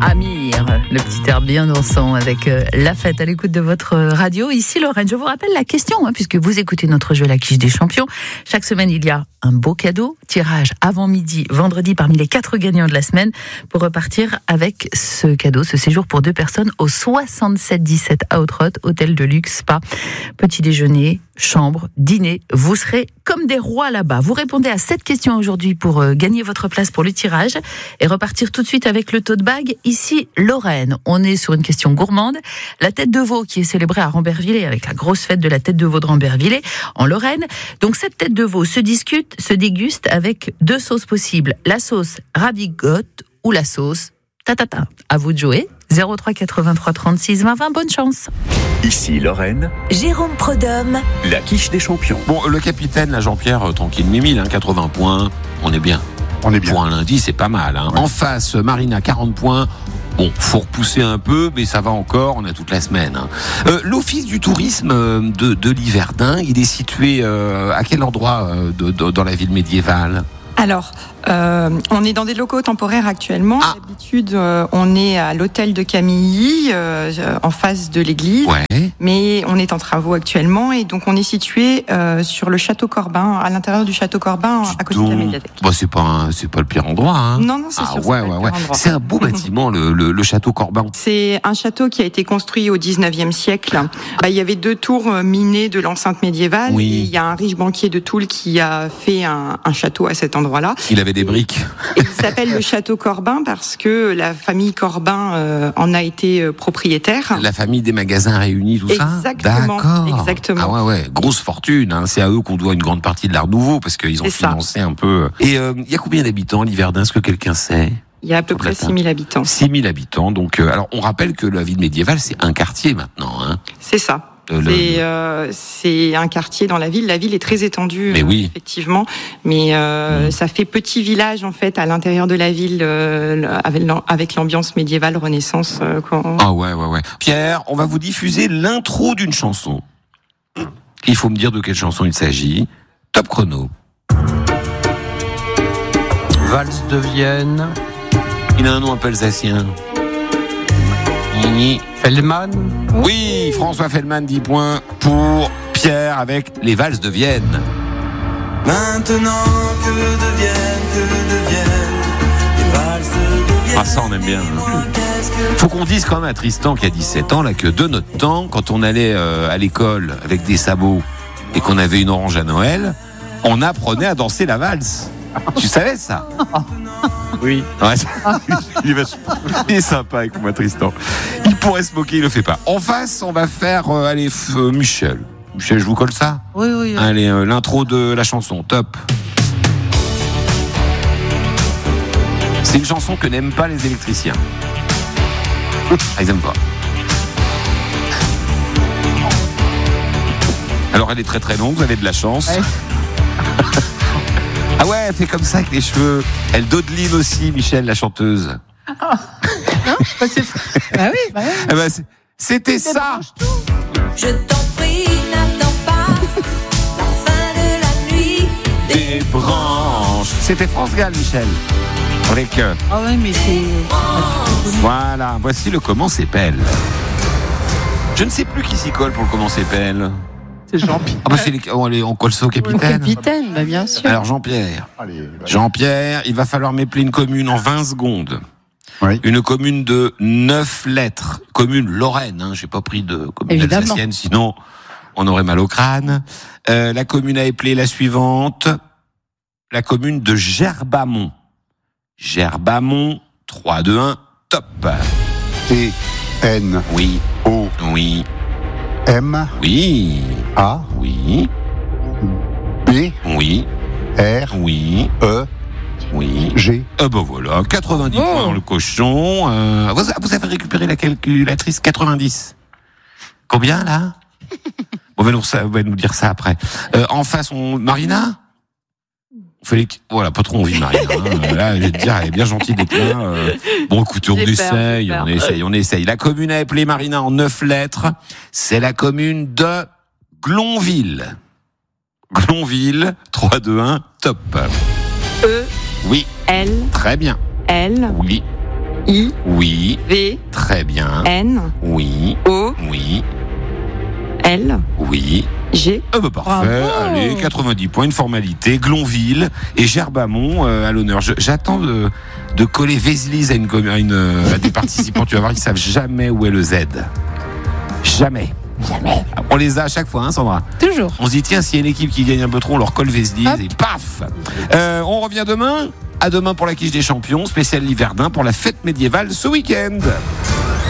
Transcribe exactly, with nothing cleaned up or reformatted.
Amir, le petit air bien dansant avec euh, la fête à l'écoute de votre radio. Ici Lorraine, je vous rappelle la question, hein, puisque vous écoutez notre jeu La Quiche des Champions. Chaque semaine, il y a un beau cadeau. Tirage avant midi, vendredi, parmi les quatre gagnants de la semaine, pour repartir avec ce cadeau, ce séjour pour deux personnes au soixante-sept dix-sept Outrot, hôtel de luxe, spa. Petit déjeuner, chambre, dîner. Vous serez comme des rois là-bas. Vous répondez à cette question aujourd'hui pour euh, gagner votre place pour le tirage et repartir tout de suite avec le tote bag. Ici, Lorraine, on est sur une question gourmande. La tête de veau qui est célébrée à Rambervillers avec la grosse fête de la tête de veau de Rambervillers en Lorraine. Donc cette tête de veau se discute, se déguste avec deux sauces possibles. La sauce rabigote ou la sauce tatata. À vous de jouer. zéro trois quatre-vingt-trois trente-six vingt vingt, bonne chance. Ici Lorraine, Jérôme Prodhomme, la quiche des champions. Bon, le capitaine, là, Jean-Pierre, euh, tranquille, mille, hein, quatre-vingts points, on est bien. On est bien. Pour un lundi, c'est pas mal. Hein. Ouais. En face, Marina, quarante points. Bon, faut repousser un peu, mais ça va encore, on a toute la semaine. Hein. Euh, L'Office du tourisme de, de l'Yverdun, il est situé euh, à quel endroit euh, de, de, dans la ville médiévale ? Alors, euh, on est dans des locaux temporaires actuellement. Ah. D'habitude, euh, on est à l'hôtel de Camilly, euh, en face de l'église. Ouais. Mais on est en travaux actuellement et donc on est situé euh, sur le château Corbin, à l'intérieur du château Corbin, à côté de la médiathèque. Bah, c'est pas, un, c'est pas le pire endroit. Hein. Non, non, c'est ah, sûr. ouais, c'est, ouais, pas ouais. le pire endroit. C'est un beau bâtiment, le, le, le château Corbin. C'est un château qui a été construit au dix-neuvième siècle. Bah, il y avait deux tours minées de l'enceinte médiévale. Oui. Et il y a un riche banquier de Toul qui a fait un, un château à cet endroit-là. Il avait des briques. Et il s'appelle le château Corbin parce que la famille Corbin euh, en a été euh, propriétaire. La famille des magasins réunis, tout ça. Exactement. D'accord. Exactement. Ah ouais, ouais, grosse fortune. Hein. C'est à eux qu'on doit une grande partie de l'Art Nouveau parce qu'ils ont C'est ça. financé un peu. Et il euh, y a combien d'habitants, l'Yverdun ? Est-ce que quelqu'un sait ? Il y a à peu Sur la près six mille habitants. six mille habitants. Donc, euh, alors, on rappelle que la ville médiévale, c'est un quartier maintenant. Hein. C'est ça. Euh, le- C'est, euh, c'est un quartier dans la ville. La ville est très étendue, Mais euh, oui. effectivement. Mais euh, Mm. ça fait petit village en fait à l'intérieur de la ville, euh, avec, l'am- avec l'ambiance médiévale Renaissance. Euh, qu'on- Ah ouais, ouais, ouais. Pierre, on va vous diffuser l'intro d'une chanson. Il faut me dire de quelle chanson il s'agit. Top chrono. Valse de Vienne, Il a un nom un peu alsacien. Nini. Fellman, Oui, François Fellman, dix points pour Pierre avec les valses de Vienne. Maintenant que deviennent, que deviennent les valses de Vienne. Ah, ça, on aime bien. Hein. Faut qu'on dise quand même à Tristan qui a dix-sept ans là, que de notre temps, quand on allait euh, à l'école avec des sabots et qu'on avait une orange à Noël, on apprenait à danser la valse. Tu savais ça ? oui. Ouais, il, est vachement- il est sympa avec moi, Tristan. Il pourrait se moquer, il le fait pas. En face, on va faire, euh, allez, f- euh, Michel. Michel, je vous colle ça ? Oui, oui. Allez, euh, l'intro de la chanson, top. C'est une chanson que n'aiment pas les électriciens. Ah, ils aiment pas. Alors, elle est très très longue, vous avez de la chance. Ouais. Ah ouais, elle fait comme ça avec les cheveux. Elle dodeline aussi, Michel, la chanteuse. Bah, c'est... bah oui, bah oui. Eh ben, c'est- c'était ça. je t'en prie, n'attends pas la fin de la nuit. Des branches. C'était France Gall, Michel. Avec, euh, Ah oui, mais c'est... voilà, voici le comment s'épelle. Je ne sais plus qui s'y colle pour le comment s'épelle. C'est Jean-Pierre. Ah bah c'est les, oh, allez, on colle ça au Le capitaine. capitaine, bah bien sûr. Alors Jean-Pierre, Allez, Jean-Pierre, il va falloir m'épeler une commune en vingt secondes. Oui. Une commune de neuf lettres. Commune Lorraine, hein, j'ai pas pris de commune Évidemment. alsacienne, sinon on aurait mal au crâne. Euh, la commune à épeler la suivante. La commune de Gerbamont. Gerbamont, trois, deux, un, top. T, N, Oui, O, oui, M, oui, A, oui, B, oui, R, oui, E, oui. G. Ah ben voilà, quatre-vingt-dix Oh. points dans le cochon. Euh, vous, vous avez récupéré la calculatrice quatre-vingt-dix. Combien là? On va nous, ça, on va nous dire ça après. Euh, en face, on Marina. On fait les... Voilà, pas trop envie, Marina. Hein. Là, je vais te dire, elle est bien gentille d'être là. Euh, bon, écoutez, on J'ai peur, essaye, j'ai peur. on essaye, on essaye. La commune à appeler Marina en neuf lettres, c'est la commune de Glonville. Glonville, trois, deux, un, top. E, Oui, L, très bien. L, Oui, I, Oui. V, Très bien. N, Oui. O, Oui. L, Oui. G. Ah bah parfait. Bravo. Allez, quatre-vingt-dix points, une formalité. Glonville et Gerbamont euh, à l'honneur. Je- J'attends de, de coller Vézelise à, une, com- à, une, à des participants. Tu vas voir, ils savent jamais où est le Z. Jamais. Jamais. On les a à chaque fois, hein, Sandra. Toujours. On se dit, tiens, s'il y a une équipe qui gagne un peu trop, on leur colle Vézelise Hop. et paf. Euh, on revient demain. À demain pour la quiche des champions, spécial Liverdun pour la fête médiévale ce week-end.